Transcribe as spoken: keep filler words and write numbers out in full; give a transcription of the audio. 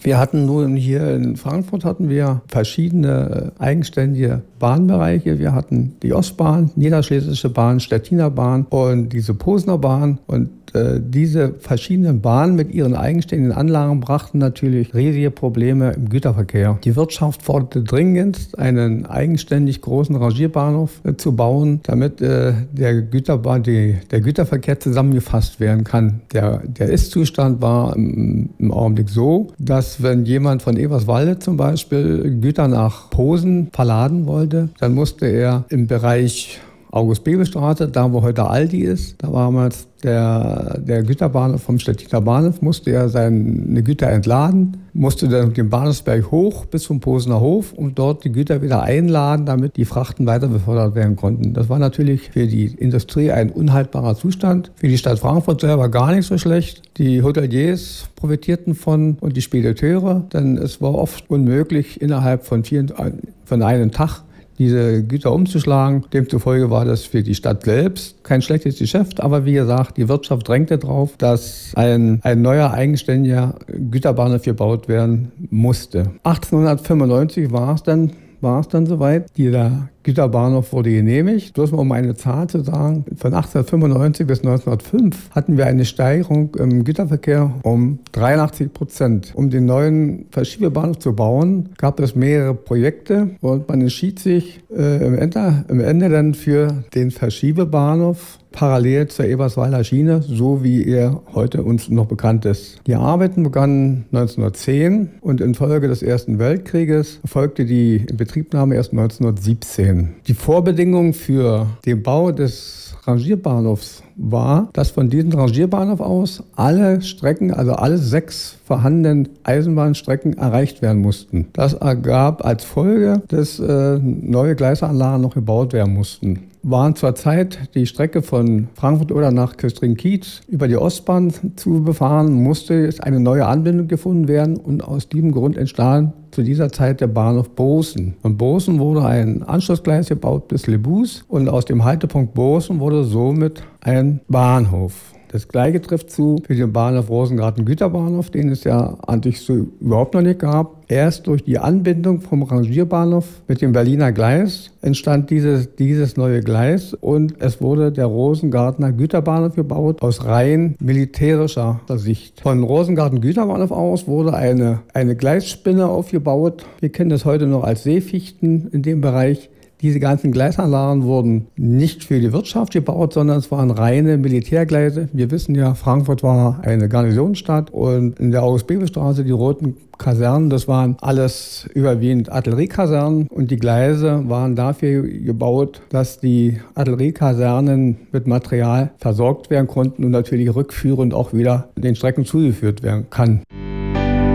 Wir hatten nun hier in Frankfurt hatten wir verschiedene eigenständige Bahnbereiche. Wir hatten die Ostbahn, Niederschlesische Bahn, Stettiner Bahn und diese Posener Bahn. Und äh, diese verschiedenen Bahnen mit ihren eigenständigen Anlagen brachten natürlich riesige Probleme im Güterverkehr. Die Wirtschaft forderte dringend, einen eigenständig großen Rangierbahnhof äh, zu bauen, damit äh, der, Güterbahn, die, der Güterverkehr zusammengefasst werden kann. Der, der Ist-Zustand war im, im Augenblick so, dass wenn jemand von Eberswalde zum Beispiel Güter nach Posen verladen wollte, dann musste er im Bereich August-Bebel-Straße, da wo heute Aldi ist, da war damals der, der Güterbahnhof vom Stettiner Bahnhof, musste er seine Güter entladen, musste dann den Bahnhofsberg hoch bis zum Posener Hof und dort die Güter wieder einladen, damit die Frachten weiter befördert werden konnten. Das war natürlich für die Industrie ein unhaltbarer Zustand, für die Stadt Frankfurt selber gar nicht so schlecht. Die Hoteliers profitierten von und die Spediteure, denn es war oft unmöglich, innerhalb von, vier, von einem Tag diese Güter umzuschlagen. Demzufolge war das für die Stadt selbst kein schlechtes Geschäft, aber wie gesagt, die Wirtschaft drängte darauf, dass ein, ein neuer eigenständiger Güterbahnhof gebaut werden musste. achtzehnhundertfünfundneunzig war es dann, war es dann soweit. Dieser Güterbahnhof wurde genehmigt. Bloß mal um eine Zahl zu sagen, von achtzehnhundertfünfundneunzig bis neunzehnhundertfünf hatten wir eine Steigerung im Güterverkehr um dreiundachtzig Prozent. Um den neuen Verschiebebahnhof zu bauen, gab es mehrere Projekte und man entschied sich äh, im, Ende, im Ende dann für den Verschiebebahnhof parallel zur Eberswalder Schiene, so wie er heute uns noch bekannt ist. Die Arbeiten begannen neunzehnhundertzehn und infolge des Ersten Weltkrieges erfolgte die Inbetriebnahme erst neunzehnhundertsiebzehn. Die Vorbedingung für den Bau des Rangierbahnhofs war, dass von diesem Rangierbahnhof aus alle Strecken, also alle sechs vorhandenen Eisenbahnstrecken erreicht werden mussten. Das ergab als Folge, dass äh, neue Gleisanlagen noch gebaut werden mussten. Waren zurzeit die Strecke von Frankfurt oder nach Köstring-Kiez über die Ostbahn zu befahren, musste es eine neue Anbindung gefunden werden und aus diesem Grund entstand zu dieser Zeit der Bahnhof Bosen. Von Bosen wurde ein Anschlussgleis gebaut bis Lebus und aus dem Haltepunkt Bosen wurde somit ein Bahnhof. Das Gleiche trifft zu für den Bahnhof Rosengarten-Güterbahnhof, den es ja eigentlich so überhaupt noch nicht gab. Erst durch die Anbindung vom Rangierbahnhof mit dem Berliner Gleis entstand dieses, dieses neue Gleis und es wurde der Rosengartener Güterbahnhof gebaut aus rein militärischer Sicht. Von Rosengarten-Güterbahnhof aus wurde eine, eine Gleisspinne aufgebaut. Wir kennen das heute noch als Seefichten in dem Bereich. Diese ganzen Gleisanlagen wurden nicht für die Wirtschaft gebaut, sondern es waren reine Militärgleise. Wir wissen ja, Frankfurt war eine Garnisonsstadt und in der August-Bebel-Straße die roten Kasernen, das waren alles überwiegend Artilleriekasernen und die Gleise waren dafür gebaut, dass die Artilleriekasernen mit Material versorgt werden konnten und natürlich rückführend auch wieder den Strecken zugeführt werden kann.